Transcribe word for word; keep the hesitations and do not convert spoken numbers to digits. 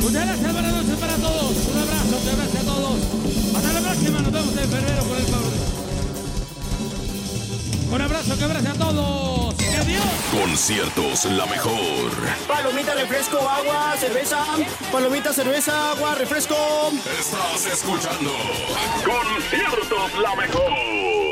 Muchas gracias, buenas noches para todos. Un abrazo, que abrace a todos. Hasta la próxima, nos vemos en febrero por el favor. Un abrazo, que abrace a todos. ¡Y adiós! Conciertos La Mejor. Palomita, refresco, agua, cerveza. Palomita, cerveza, agua, refresco. Estás escuchando Conciertos La Mejor.